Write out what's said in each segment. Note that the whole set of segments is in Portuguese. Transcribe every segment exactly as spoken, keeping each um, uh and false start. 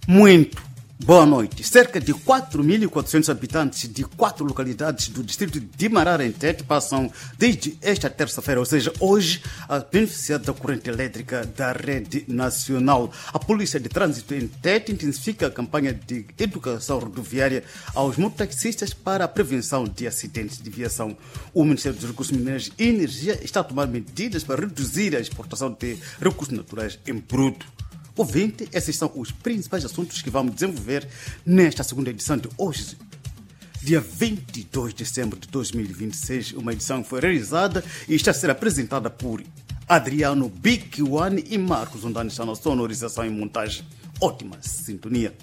Muito boa noite. Cerca de quatro mil e quatrocentos habitantes de quatro localidades do distrito de Marara, em Tete, passam desde esta terça-feira, ou seja, hoje, a beneficiar da corrente elétrica da rede nacional. A Polícia de Trânsito em Tete intensifica a campanha de educação rodoviária aos mototaxistas para a prevenção de acidentes de viação. O Ministério dos Recursos Minerais e Energia está a tomar medidas para reduzir a exportação de recursos naturais em bruto. Ouvinte, esses são os principais assuntos que vamos desenvolver nesta segunda edição de hoje, dia vinte e dois de dezembro de dois mil e vinte e seis. Uma edição foi realizada e está a ser apresentada por Adriano Big One e Marcos Ondani, está na sonorização e montagem. Ótima sintonia.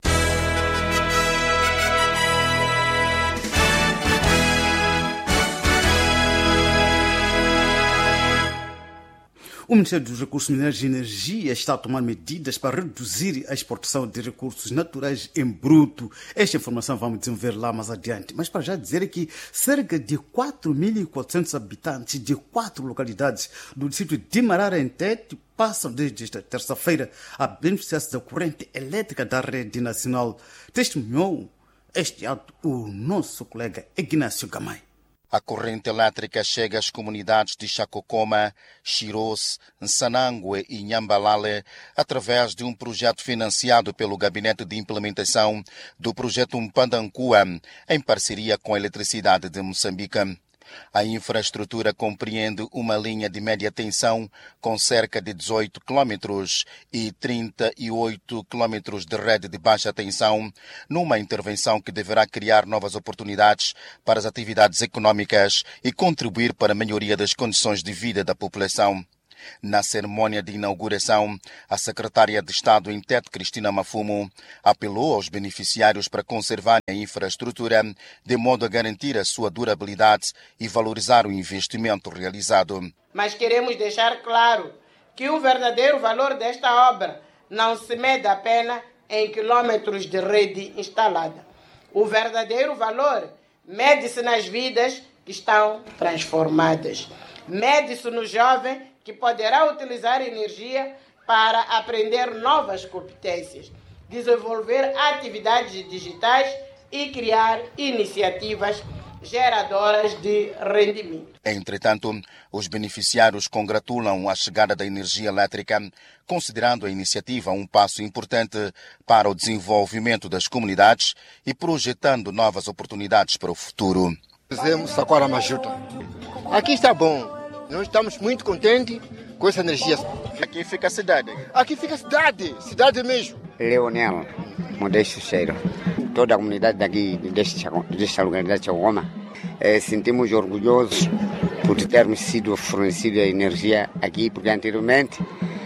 O Ministério dos Recursos Minerais e Energia está a tomar medidas para reduzir a exportação de recursos naturais em bruto. Esta informação vamos desenvolver lá mais adiante. Mas para já dizer que cerca de quatro mil e quatrocentos habitantes de quatro localidades do distrito de Marara, em Tete, passam desde esta terça-feira a beneficiar-se da corrente elétrica da rede nacional. Testemunhou este ato o nosso colega Ignácio Gamay. A corrente elétrica chega às comunidades de Chacocoma, Xiros, Nsanangue e Nyambalale através de um projeto financiado pelo Gabinete de Implementação do Projeto Mpandankua, em parceria com a Eletricidade de Moçambique. A infraestrutura compreende uma linha de média tensão com cerca de dezoito quilômetros e trinta e oito quilômetros de rede de baixa tensão, numa intervenção que deverá criar novas oportunidades para as atividades econômicas e contribuir para a melhoria das condições de vida da população. Na cerimônia de inauguração, a secretária de Estado em Tete, Cristina Mafumo, apelou aos beneficiários para conservar a infraestrutura de modo a garantir a sua durabilidade e valorizar o investimento realizado. Mas queremos deixar claro que o verdadeiro valor desta obra não se mede apenas em quilômetros de rede instalada. O verdadeiro valor mede-se nas vidas que estão transformadas. Mede-se no jovem que poderá utilizar energia para aprender novas competências, desenvolver atividades digitais e criar iniciativas geradoras de rendimento. Entretanto, os beneficiários congratulam a chegada da energia elétrica, considerando a iniciativa um passo importante para o desenvolvimento das comunidades e projetando novas oportunidades para o futuro. Dizemos Saquara Majuta. Aqui está bom. Nós estamos muito contentes com essa energia. Aqui fica a cidade. Aqui fica a cidade, cidade mesmo. Leonel, Modesto Cheiro. Toda a comunidade daqui, desta, desta localidade de Chacocoma, eh, sentimos orgulhosos por termos sido fornecido a energia aqui, porque anteriormente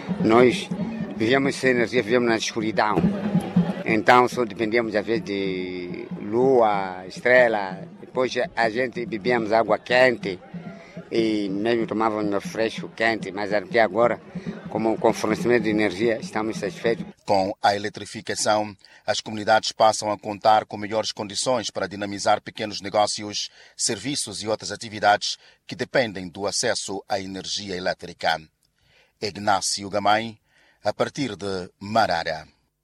nós vivíamos sem energia, vivíamos na escuridão. Então só dependíamos às vezes de lua, estrela, depois a gente bebíamos água quente. E mesmo tomávamos um fresco quente, mas até agora, como com fornecimento de energia, estamos satisfeitos. Com a eletrificação, as comunidades passam a contar com melhores condições para dinamizar pequenos negócios, serviços e outras atividades que dependem do acesso à energia elétrica. Ignácio Gamay, a partir de Marara.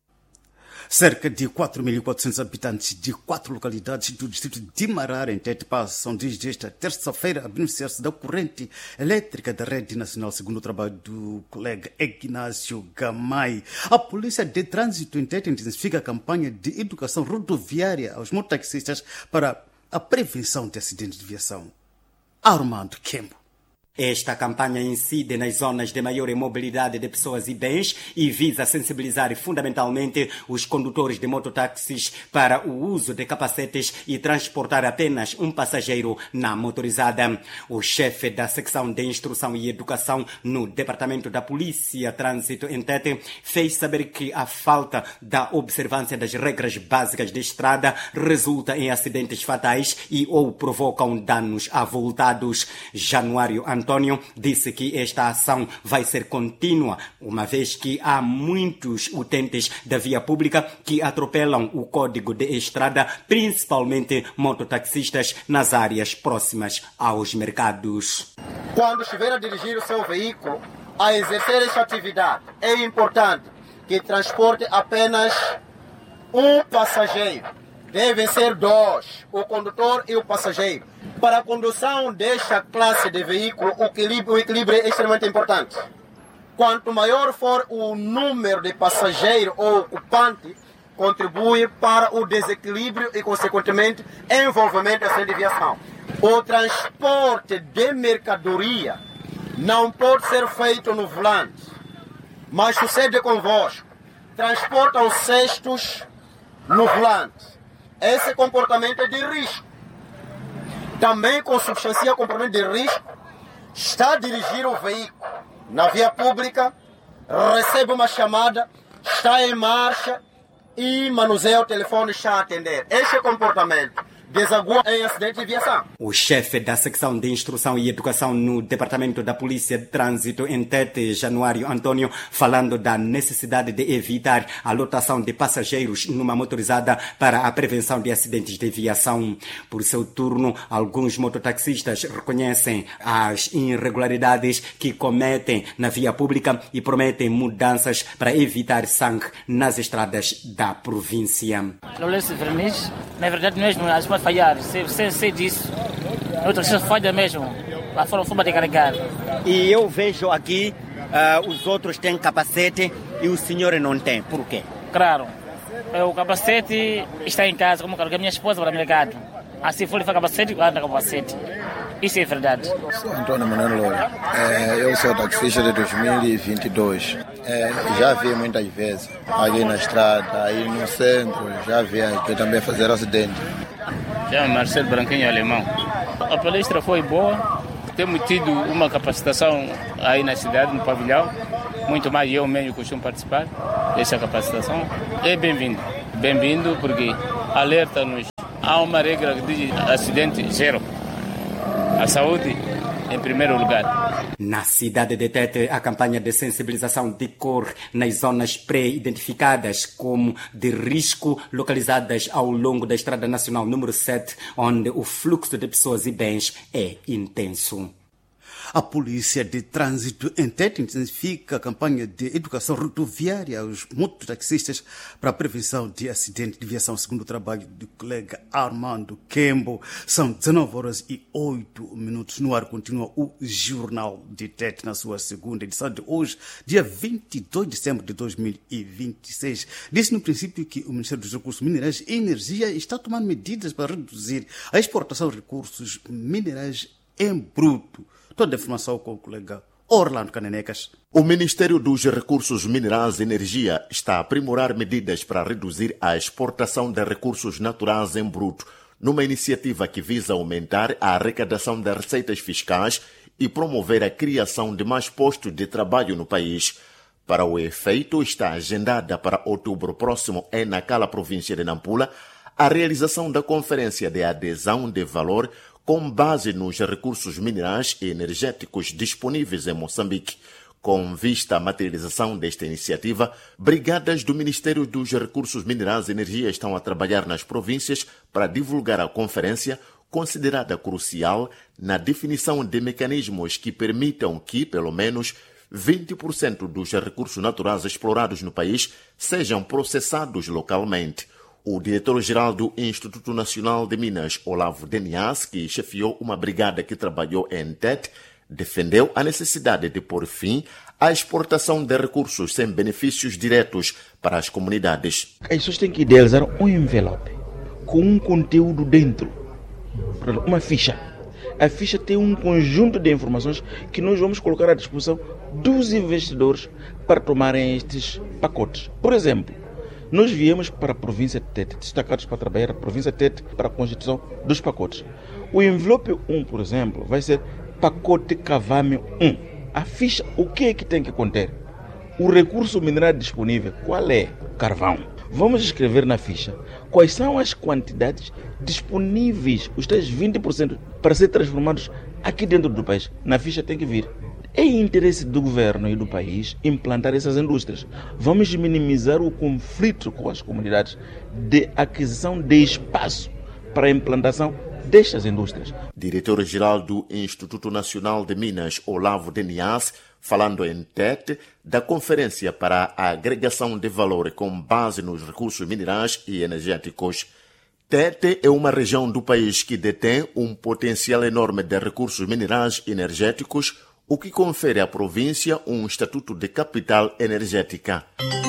Cerca de quatro mil e quatrocentos habitantes de quatro localidades do distrito de Marara, em Tete, passam desde esta terça-feira a beneficiar-se da corrente elétrica da rede nacional, segundo o trabalho do colega Ignácio Gamay. A Polícia de Trânsito em Tete intensifica a campanha de educação rodoviária aos mototaxistas para a prevenção de acidentes de viação. Armando Kembo. Esta campanha incide nas zonas de maior mobilidade de pessoas e bens e visa sensibilizar fundamentalmente os condutores de mototáxis para o uso de capacetes e transportar apenas um passageiro na motorizada. O chefe da secção de Instrução e Educação no Departamento da Polícia Trânsito em Tete fez saber que a falta da observância das regras básicas de estrada resulta em acidentes fatais e ou provocam danos avultados. Januário Antônio disse que esta ação vai ser contínua, uma vez que há muitos utentes da via pública que atropelam o código de estrada, principalmente mototaxistas nas áreas próximas aos mercados. Quando estiver a dirigir o seu veículo, a exercer esta atividade, é importante que transporte apenas um passageiro. Devem ser dois, o condutor e o passageiro. Para a condução desta classe de veículo, o equilíbrio, o equilíbrio é extremamente importante. Quanto maior for o número de passageiro ou ocupante, contribui para o desequilíbrio e, consequentemente, envolvimento dessa desviação. O transporte de mercadoria não pode ser feito no volante, mas sucede convosco. Transportam cestos no volante. Esse comportamento é de risco. Também consubstancia comportamento de risco, está a dirigir o veículo na via pública, recebe uma chamada, está em marcha e manuseia o telefone, está a atender. Este comportamento desagua em acidente de viação. O chefe da secção de instrução e educação no Departamento da Polícia de Trânsito em Tete, Januário Antônio, falando da necessidade de evitar a lotação de passageiros numa motorizada para a prevenção de acidentes de viação. Por seu turno, alguns mototaxistas reconhecem as irregularidades que cometem na via pública e prometem mudanças para evitar sangue nas estradas da província. Lolesse verniz, na verdade mesmo, as pode falhar, sei, sei, sei disso. O taxista falha mesmo, a forma de carregar. E eu vejo aqui, uh, os outros têm capacete e o senhor não tem. Por quê? Claro, o capacete está em casa, como carreguei minha esposa para o mercado. Assim for, ele faz capacete, anda capacete. Isso é verdade. Sou Antônio Manuel Loura. É, eu sou taxista de dois mil e vinte e dois. É, já vi muitas vezes aqui na estrada, aí no centro, já vi aqui também fazer acidente. Chama Marcelo Branquinho Alemão. A palestra foi boa. Temos tido uma capacitação aí na cidade, no pavilhão. Muito mais eu mesmo costumo participar dessa capacitação. É bem-vindo. Bem-vindo porque alerta-nos. Há uma regra que diz acidente zero. A saúde em primeiro lugar. Na cidade de Tete, a campanha de sensibilização decorre nas zonas pré-identificadas como de risco, localizadas ao longo da Estrada Nacional número sete, onde o fluxo de pessoas e bens é intenso. A Polícia de Trânsito em Tete intensifica a campanha de educação rodoviária aos mototaxistas para a prevenção de acidentes de viação, segundo o trabalho do colega Armando Kembo. São dezenove horas e oito minutos. No ar continua o Jornal de Tete na sua segunda edição de hoje, dia vinte e dois de dezembro de dois mil e vinte e seis. Disse no princípio que o Ministério dos Recursos Minerais e Energia está tomando medidas para reduzir a exportação de recursos minerais em bruto. Toda a informação com o colega Orlando Cananecas. O Ministério dos Recursos Minerais e Energia está a aprimorar medidas para reduzir a exportação de recursos naturais em bruto, numa iniciativa que visa aumentar a arrecadação de receitas fiscais e promover a criação de mais postos de trabalho no país. Para o efeito, está agendada para outubro próximo, em Nacala, província de Nampula, a realização da Conferência de Adesão de Valor com base nos recursos minerais e energéticos disponíveis em Moçambique. Com vista à materialização desta iniciativa, brigadas do Ministério dos Recursos Minerais e Energia estão a trabalhar nas províncias para divulgar a conferência, considerada crucial na definição de mecanismos que permitam que, pelo menos, vinte por cento dos recursos naturais explorados no país sejam processados localmente. O diretor-geral do Instituto Nacional de Minas, Olavo Denias, que chefiou uma brigada que trabalhou em Tete, defendeu a necessidade de pôr fim à exportação de recursos sem benefícios diretos para as comunidades. As pessoas têm que idealizar um envelope com um conteúdo dentro, uma ficha. A ficha tem um conjunto de informações que nós vamos colocar à disposição dos investidores para tomarem estes pacotes. Por exemplo, nós viemos para a província de Tete, destacados para trabalhar a província de Tete para a constituição dos pacotes. O envelope um, por exemplo, vai ser pacote Cavame um. A ficha, o que é que tem que conter? O recurso mineral disponível, qual é? Carvão. Vamos escrever na ficha quais são as quantidades disponíveis, os tais vinte por cento, para ser transformados aqui dentro do país. Na ficha tem que vir. É interesse do governo e do país implantar essas indústrias. Vamos minimizar o conflito com as comunidades de aquisição de espaço para a implantação destas indústrias. Diretor-geral do Instituto Nacional de Minas, Olavo Denias, Falando em Tete, da Conferência para a Agregação de Valor com base nos recursos minerais e energéticos. Tete é uma região do país que detém um potencial enorme de recursos minerais e energéticos, o que confere à província um estatuto de capital energética.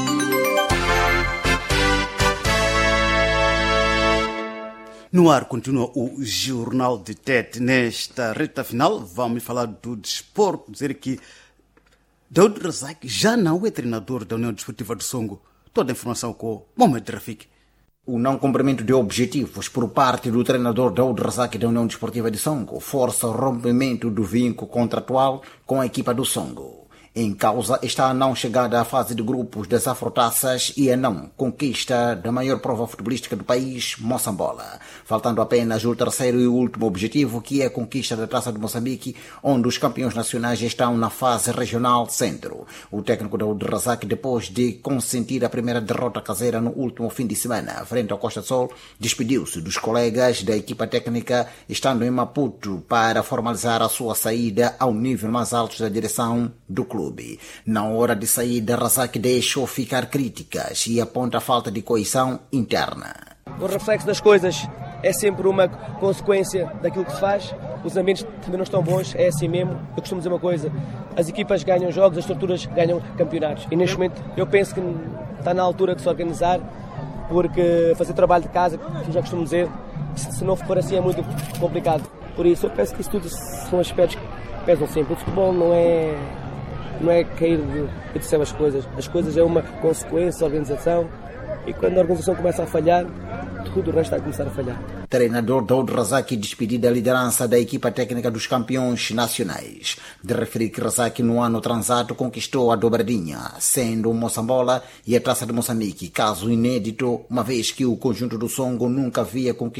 No ar continua o Jornal de Tete. Nesta reta final, vamos falar do desporto, dizer que Daoud Razak já não é treinador da União Desportiva do Songo. Toda a informação com Mohamed Rafik. O não cumprimento de objetivos por parte do treinador Daoud Razak da União Desportiva de Songo força o rompimento do vínculo contratual com a equipa do Songo. Em causa está a não chegada à fase de grupos das afrotaças e a não conquista da maior prova futebolística do país, Moçambola. Faltando apenas o terceiro e último objetivo, que é a conquista da Taça de Moçambique, onde os campeões nacionais estão na fase regional centro. O técnico Daoud Razak, depois de consentir a primeira derrota caseira no último fim de semana, frente ao Costa do Sol, despediu-se dos colegas da equipa técnica, estando em Maputo para formalizar a sua saída ao nível mais alto da direção do clube. Na hora de saída, Razak deixou ficar críticas e aponta a falta de coesão interna. O reflexo das coisas é sempre uma consequência daquilo que se faz. Os ambientes também não estão bons, é assim mesmo. Eu costumo dizer uma coisa, as equipas ganham jogos, as estruturas ganham campeonatos. E neste momento eu penso que está na altura de se organizar, porque fazer trabalho de casa, que eu já costumo dizer, se não for assim é muito complicado. Por isso eu penso que isso tudo são aspectos que pesam sempre. O futebol não é... não é cair de, de céu as coisas. As coisas é uma consequência da organização e quando a organização começa a falhar, tudo o resto vai começar a falhar. Treinador Daoud Razak despedido da liderança da equipa técnica dos campeões nacionais. De referir que Razak no ano transato conquistou a dobradinha, sendo o Moçambola e a Taça de Moçambique, caso inédito, uma vez que o conjunto do Songo nunca havia conquistado